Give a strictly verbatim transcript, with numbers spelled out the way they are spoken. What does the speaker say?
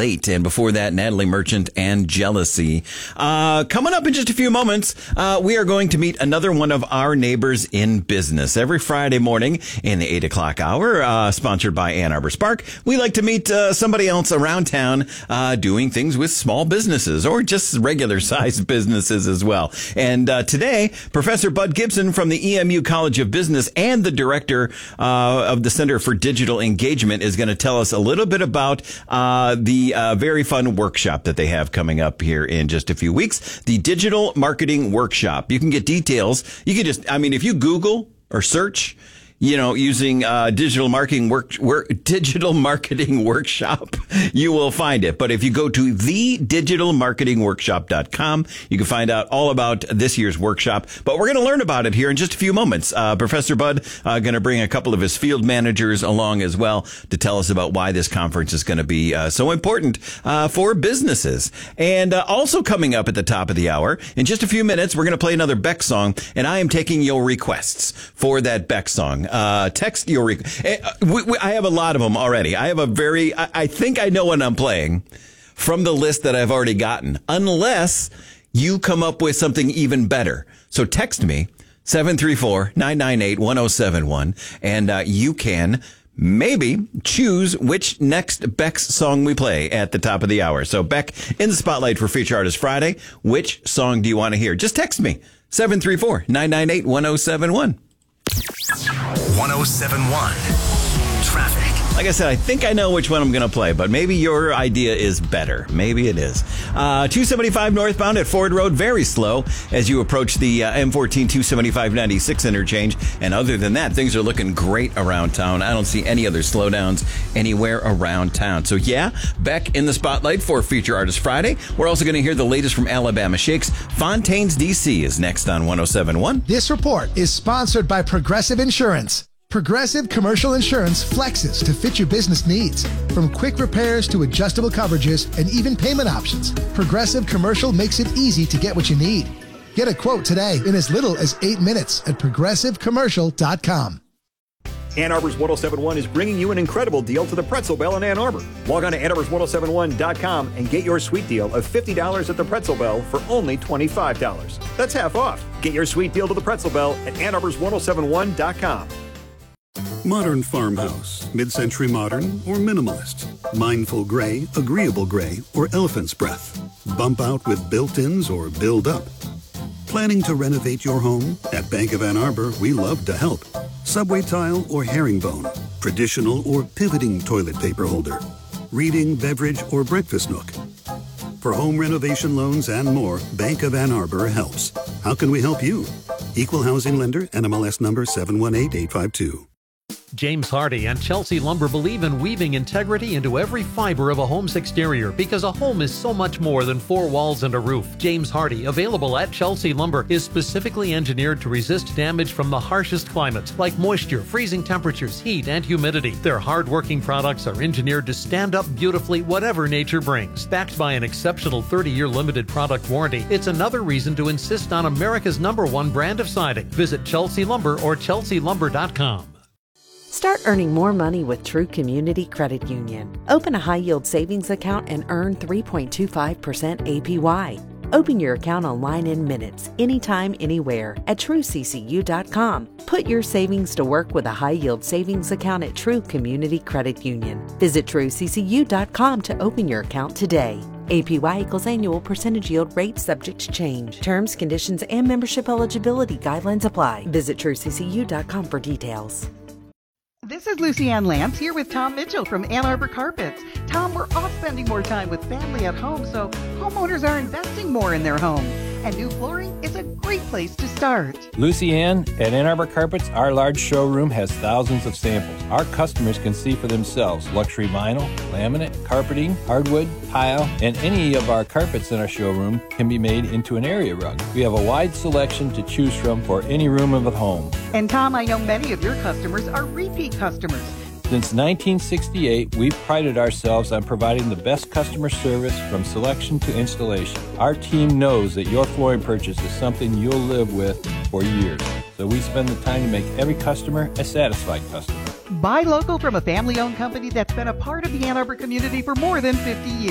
Late. And before that, Natalie Merchant and Jealousy. Uh, coming up in just a few moments, uh, we are going to meet another one of our neighbors in business. Every Friday morning in the eight o'clock hour, uh, sponsored by Ann Arbor Spark, we like to meet uh, somebody else around town uh, doing things with small businesses or just regular sized businesses as well. And uh, today, Professor Bud Gibson from the E M U College of Business and the director uh, of the Center for Digital Engagement is going to tell us a little bit about uh, the uh, very fun workshop that they have coming up here in just a few weeks, the Digital Marketing Workshop. You can get details. You can just, I mean, if you Google or search, you know, using uh, digital marketing work, work, digital marketing workshop, you will find it. But if you go to the digital marketing workshop dot com, you can find out all about this year's workshop. But we're going to learn about it here in just a few moments. Uh, Professor Bud uh, going to bring a couple of his field managers along as well to tell us about why this conference is going to be uh, so important uh, for businesses. And uh, also coming up at the top of the hour, in just a few minutes, we're going to play another Beck song, and I am taking your requests for that Beck song. Uh, text your, re- we, we, I have a lot of them already. I have a very, I, I think I know what I'm playing from the list that I've already gotten, unless you come up with something even better. So text me, seven three four, nine nine eight, one oh seven one, and uh, you can maybe choose which next Beck's song we play at the top of the hour. So Beck in the spotlight for Feature Artist Friday. Which song do you want to hear? Just text me, seven three four, nine nine eight, one oh seven one. one oh seven point one Traffic. Like I said, I think I know which one I'm going to play, but maybe your idea is better. Maybe it is. Uh, two seventy-five northbound at Ford Road, very slow as you approach the uh, M fourteen two seventy-five ninety-six interchange. And other than that, things are looking great around town. I don't see any other slowdowns anywhere around town. So yeah, Beck in the spotlight for Feature Artist Friday. We're also going to hear the latest from Alabama Shakes. Fontaines, D C is next on one oh seven point one. This report is sponsored by Progressive Insurance. Progressive Commercial Insurance flexes to fit your business needs. From quick repairs to adjustable coverages and even payment options, Progressive Commercial makes it easy to get what you need. Get a quote today in as little as eight minutes at progressive commercial dot com. Ann Arbor's one oh seven point one is bringing you an incredible deal to the Pretzel Bell in Ann Arbor. Log on to Ann Arbor's one oh seven one dot com and get your sweet deal of fifty dollars at the Pretzel Bell for only twenty-five dollars. That's half off. Get your sweet deal to the Pretzel Bell at Ann Arbor's one oh seven one dot com. Modern farmhouse, mid-century modern, or minimalist. Mindful gray, agreeable gray, or elephant's breath. Bump out with built-ins or build up. Planning to renovate your home? At Bank of Ann Arbor, we love to help. Subway tile or herringbone. Traditional or pivoting toilet paper holder. Reading, beverage, or breakfast nook. For home renovation loans and more, Bank of Ann Arbor helps. How can we help you? Equal housing lender, N M L S number seven one eight eight five two. James Hardy and Chelsea Lumber believe in weaving integrity into every fiber of a home's exterior because a home is so much more than four walls and a roof. James Hardy, available at Chelsea Lumber, is specifically engineered to resist damage from the harshest climates like moisture, freezing temperatures, heat, and humidity. Their hard-working products are engineered to stand up beautifully whatever nature brings. Backed by an exceptional thirty-year limited product warranty, it's another reason to insist on America's number one brand of siding. Visit Chelsea Lumber or chelsea lumber dot com. Start earning more money with True Community Credit Union. Open a high-yield savings account and earn three point two five percent A P Y. Open your account online in minutes, anytime, anywhere at true c c u dot com. Put your savings to work with a high-yield savings account at True Community Credit Union. Visit true c c u dot com to open your account today. A P Y equals annual percentage yield rate subject to change. Terms, conditions, and membership eligibility guidelines apply. Visit true c c u dot com for details. This is Lucy Ann Lance here with Tom Mitchell from Ann Arbor Carpets. Tom, we're all spending more time with family at home, so homeowners are investing more in their home. And new flooring is a great place to start. Lucy Ann, at Ann Arbor Carpets, our large showroom has thousands of samples. Our customers can see for themselves luxury vinyl, laminate, carpeting, hardwood, tile, and any of our carpets in our showroom can be made into an area rug. We have a wide selection to choose from for any room of the home. And Tom, I know many of your customers are repeat customers. Since nineteen sixty-eight, we've prided ourselves on providing the best customer service from selection to installation. Our team knows that your flooring purchase is something you'll live with for years, so we spend the time to make every customer a satisfied customer. Buy local from a family-owned company that's been a part of the Ann Arbor community for more than fifty years.